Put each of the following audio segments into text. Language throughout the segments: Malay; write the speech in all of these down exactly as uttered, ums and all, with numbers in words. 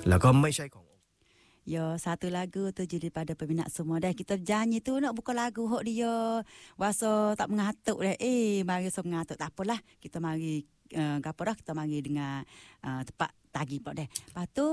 แล้วก็ไม่ใช่ของ Ya, satu lagu tu jadi pada peminat semua dah. Kita janji tu nak buka lagu hok dia. Wasa tak mengatuk dah. Eh, mari so mengatuk. Tak apalah. Kita mari uh, gapo dah kita mari dengar uh, tepat tagi pak dah. Lepas tu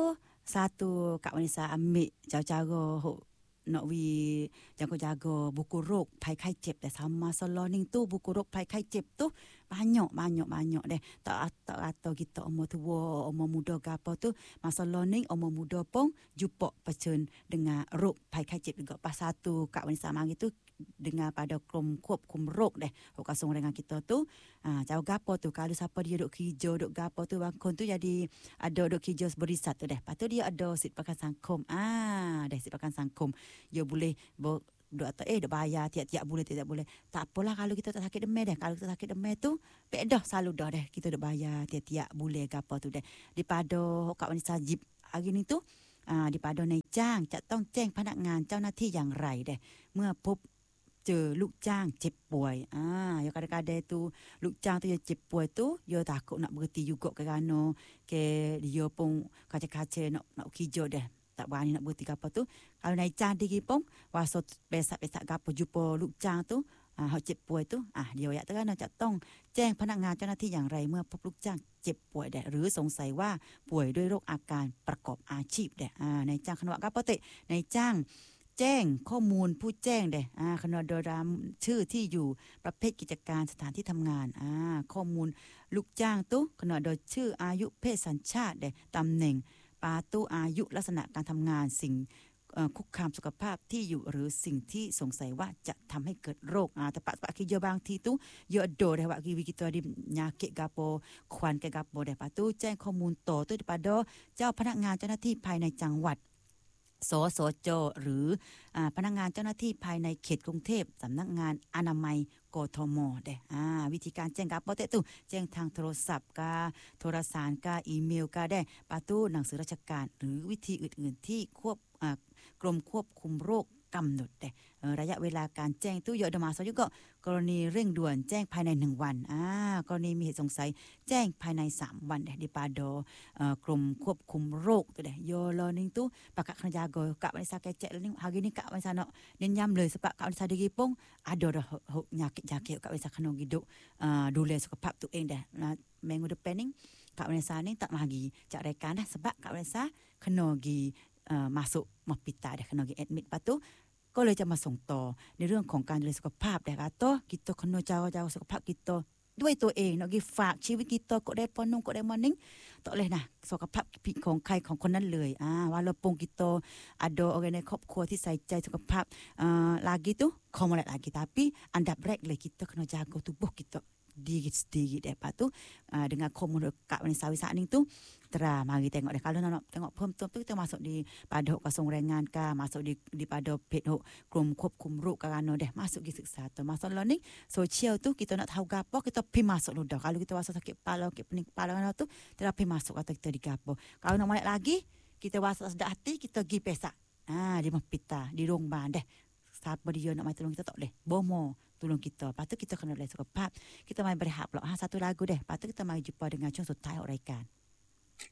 satu Kak Wanisa ambil cara-cara hok nak wi jago-jago buku rok pai kai cep dah sama soloning tu buku rok pai kai cep tu banyak banyak banyak deh tak tak atau kita umur tua umur muda gapo tu masa learning umur muda pun jumpa pecun dengan rok pai kai cep juga pas satu Kak Wanisa mari tu dengan pada krom kup kum rok deh hok kasung dengan kita tu ah jauh gapo tu kalau siapa dia duk kerja duk gapo tu bangkon tu jadi ada duk kerja berisat tu deh lepas tu dia ada sit pakan sangkum ah deh sit pakan sangkum dia boleh ber, duk atau eh dah bayar tiap-tiap bulan tiap boleh. Tak apalah kalau kita tak sakit demam dah. Kalau kita sakit demam tu pek dah selalu dah dah kita dah bayar tiap-tiap bulan ke apa tu dah. Daripada Kak Wanisa Jib hari ni tu ah daripadaในจ้างจะต้องแจ้งพนักงานเจ้าหน้าที่อย่างไรเด้เมื่อพบเจอลูกจ้างเจ็บป่วยอ่าya kadang-kadang tu ลูกจ้างtu dia เจ็บป่วย tu dia takut nak berhenti juga kerana ke dia pun kaca-kaca nak nak kerja dah tak berani nak berhenti apa tu kalau naik cang diri pun wasot besak-besak gapo jumpa ลูกจ้าง tu อ่าเขาเจ็บป่วย tu อ่ะเดี๋ยวอยากจะจะต้องแจ้งพนักงานเจ้าหน้าที่อย่างไรเมื่อพบลูกจ้างเจ็บป่วยได้หรือสงสัยว่าป่วยด้วยโรคอาการประกอบอาชีพได้อ่านายจ้างขณะgapo te นายจ้างแจ้งข้อมูลผู้แจ้งเด้อ่าขณะโดยชื่อที่อยู่ประเภทกิจการสถานที่ทำงานอ่าข้อมูลลูกจ้างตุขณะโดยชื่ออายุเพศสัญชาติเด้ตำแหน่งปาตุอายุลักษณะการทำงานสิ่งคุกคามสุขภาพที่อยู่หรือสิ่งที่สงสัยว่าจะทำให้เกิดโรคอ่าแต่ปะปะคิดบางทีตุเยอะโดได้ว่ากิวิกิตัวดิญาเกะกาโปควันเกะกาโปได้ปะตุแจ้งข้อมูลต่อตุปะดอเจ้าพนักงานเจ้าหน้าที่ภายในจังหวัดสสจหรืออ่าพนักงานเจ้าหน้าที่ภายในเขตกรุงเทพสำนักงานอนามัยกทมเด้อ่าวิธีการแจ้งกับปอเตตุแจ้งทางโทรศัพท์กาโทรสารกาอีเมลกาได้ปาตู้หนังสือราชการหรือวิธีอื่นๆที่ควบอ่ากรมควบคุมโรคกำหนดเด้ระยะเวลาการแจ้งตู้เยอะดมาสยุก็กรณีเร่งด่วนแจ้งภายในหนึ่งวันอ่ากรณีมีเหตุสงสัยแจ้งภายในสามวันเด้ดิปาโดเอ่อกรมควบคุมโรคตัวเด้โยลอนึงตู้ปากกะขjaga Kak Wanisa kecek ni hari ni Kak Wanisa nak nyam le sebab Kak Wanisa diri pun ada dah nyakit-nyakit Kak Wanisa kena hidup uh, dulu suka pap tu eng dah minggu depan ni Kak Wanisa ni tak mari cak rekan dah sebab Kak Wanisa kena gi uh, masuk hospital dah kena gi admit lepas tuก็เลยจะมาส่งต่อในเรื่องของการดูแลสุขภาพแต่ก็ต่อกิโตคโนจาวจาวสุขภาพกิโตด้วยตัวเองเนาะกิฝากชีวิตกิโตก็ได้ปอนงก็ได้มอนิ่งต่อเลยนะสุขภาพของใครของคนนั้นเลยอ่าว่าเราปงกิโตอโดออร์แกไนซ์ครอบครัวที่ใส่ใจสุขภาพอ่า lagi tu komolat lagi tapi anda break le kita kena jaga tubuh kita sedikit-sedikit lepas tu uh, dengan komun Kak Wanisa Wisak ni tu terah mari tengok deh kalau nak tengok พิ่มเติมtu kita masuk di pada hok kasung rengan ka masuk di di pada page hok กรมควบคุมโรคกานdeh masuk gi siksa tu masuk learning sosial tu kita nak tahu gapo kita pergi masuk dulu dah kalau kita rasa sakit kepala sakit pening kepala tu terah pergi masuk atau kita di gapo kalau nak balik lagi kita rasa sedap hati kita gi pesak ah di hospital di rumah deh siapa dia nak mai tolong kita tak boleh bomo tolong kita. Lepas tu kita kena belajar suka pap. Kita main berehat pula. Ha, satu lagu deh. Lepas tu kita mari jumpa dengan Chung Sutai raikan.